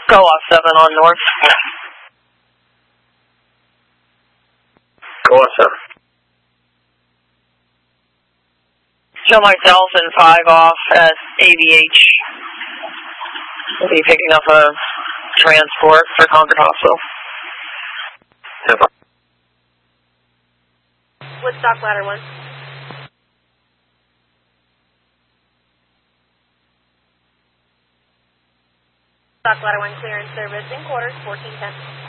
Go off 7 on north. Go off 7. Show myself and 5 off at AVH. We'll be picking up a transport for Concord Hospital. Woodstock Ladder 1. Woodstock Ladder 1 clearance service in quarters 1410.